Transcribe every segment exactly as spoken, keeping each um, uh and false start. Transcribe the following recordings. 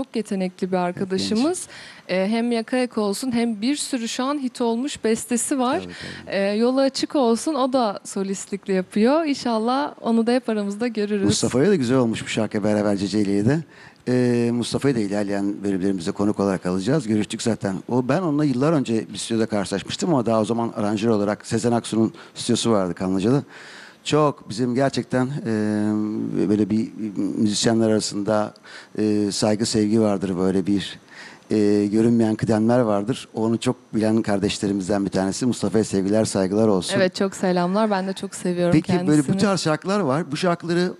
çok yetenekli bir arkadaşımız. Ee, hem Yakayak olsun hem bir sürü şu an hit olmuş bestesi var. Tabii, tabii. Ee, yolu açık olsun, o da solistlikle yapıyor. İnşallah onu da hep aramızda görürüz. Mustafa'ya da güzel olmuş bu şarkı beraber Ceceli'ye de. Ee, Mustafa'yı da ilerleyen bölümlerimizde konuk olarak alacağız. Görüştük zaten. O ben onunla yıllar önce bir stüdyoda karşılaşmıştım ama daha o zaman aranjör olarak Sezen Aksu'nun stüdyosu vardı Kanlıca'da. Çok bizim gerçekten e, böyle bir müzisyenler arasında e, saygı sevgi vardır, böyle bir e, görünmeyen kıdemler vardır. Onu çok bilen kardeşlerimizden bir tanesi. Mustafa'ya sevgiler, saygılar olsun. Evet, çok selamlar. Ben de çok seviyorum Peki kendisini. böyle bu tarz şarkılar var. Bu şarkıları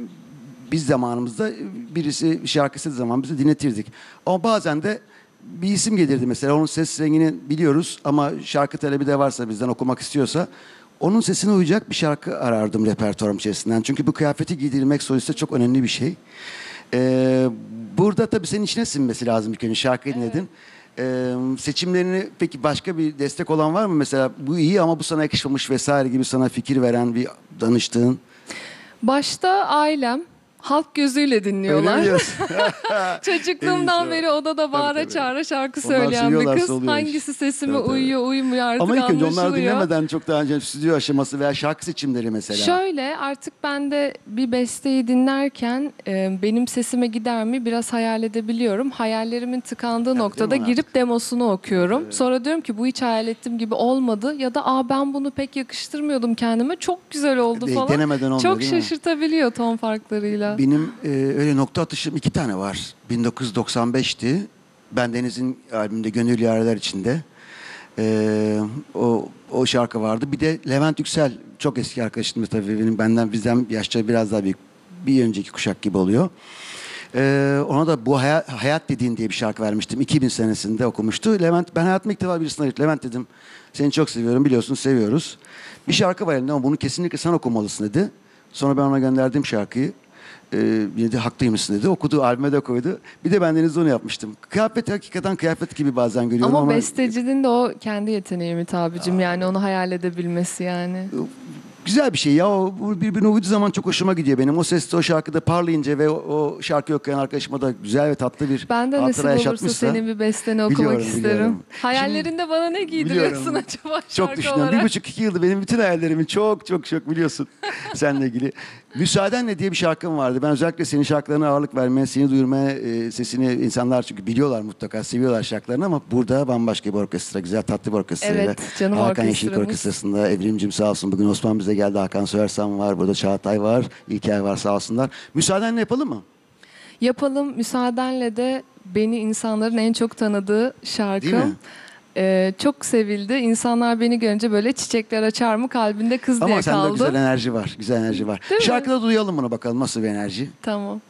biz zamanımızda birisi şarkı istediği zaman bize dinletirdik. Ama bazen de bir isim gelirdi mesela. Onun ses rengini biliyoruz ama şarkı talebi de varsa, bizden okumak istiyorsa onun sesine uyacak bir şarkı arardım repertuarım içerisinden. Çünkü bu kıyafeti giydirmek soliste çok önemli bir şey. Ee, burada tabii senin içine sinmesi lazım ilk önce. Şarkıyı dinledin. Ee, seçimlerini peki başka bir destek olan var mı? Mesela bu iyi ama bu sana yakışmamış vesaire gibi sana fikir veren, bir danıştığın. Başta ailem. Halk gözüyle dinliyorlar. Öyle mi diyorsun? Çocukluğumdan En iyisi o. beri odada bağıra Tabii, tabii. çağıra şarkı Onlar söyleyen bir seviyorlarsa kız. oluyor iş. Hangisi sesime Tabii, tabii. uyuyor, uymuyor artık Ama ilk önce onlar anlaşılıyor. dinlemeden çok daha önce stüdyo aşaması veya şarkı seçimleri mesela. Şöyle, artık ben de bir besteyi dinlerken e, benim sesime gider mi biraz hayal edebiliyorum. Hayallerimin tıkandığı noktada değil mi? girip demosunu okuyorum. Sonra diyorum ki bu hiç hayal ettiğim gibi olmadı ya da aa ben bunu pek yakıştırmıyordum kendime, çok güzel oldu De- falan. denemeden olmuyor, Çok değil mi? şaşırtabiliyor ton farklarıyla. Benim e, öyle nokta atışım iki tane var. bin dokuz yüz doksan beşti. Ben Deniz'in albümünde Gönül Yareler içinde. E, o, o şarkı vardı. Bir de Levent Yüksel, çok eski arkadaşım tabii, benim benden bizden yaşça biraz daha büyük, bir önceki kuşak gibi oluyor. E, ona da Bu Hayat, Hayat Dediğin diye bir şarkı vermiştim. iki bin senesinde okumuştu. Levent, ben hayatımda ilk defa birisine arayıp, Levent dedim, seni çok seviyorum, biliyorsun seviyoruz. Bir şarkı var elinde ama bunu kesinlikle sen okumalısın dedi. Sonra ben ona gönderdim şarkıyı. Ee, dedi haklıymışsın dedi. Okudu, albüme de koydu. Bir de ben Deniz'de onu yapmıştım. Kıyafet hakikaten kıyafet gibi bazen görüyorum Ama, ama... bestecinin de o kendi yeteneği mi tabicim, yani onu hayal edebilmesi yani. Güzel bir şey ya. O birbirine uyduğu zaman çok hoşuma gidiyor benim. O seste o şarkıda parlayınca ve o, o şarkıyı okuyan arkadaşıma da güzel ve tatlı bir Ben de nasip hatıra olursa yaşatmışsa... senin bir besteni okumak Biliyorum, isterim. biliyorum. Hayallerinde bana ne giydiriyorsun Biliyorum. acaba Çok şarkı düşünüyorum. olarak? Bir buçuk iki yıldır benim bütün hayallerimin çok çok çok biliyorsun seninle ilgili. Müsaadenle diye bir şarkım vardı. Ben özellikle senin şarkılarına ağırlık vermeye, seni duyurmaya, e, sesini insanlar çünkü biliyorlar mutlaka, seviyorlar şarkılarını ama burada bambaşka bir orkestra, güzel tatlı bir orkestrayla. Evet, canım Hakan Yeşillik orkestramız. Orkestrası'nda Evrimcim sağ olsun. Bugün Osman bize geldi. Hakan Söğersan var. Burada Çağatay var. İlker var, sağ olsunlar. Müsaadenle yapalım mı? Yapalım. Müsaadenle de beni insanların en çok tanıdığı Değil mi? şarkım. Ee, çok sevildi. İnsanlar beni görünce böyle çiçekler açar mı kalbinde kız Ama diye sende kaldı. güzel enerji var. Güzel enerji var. Değil mi? Şarkıda duyalım bunu bakalım nasıl bir enerji. Tamam.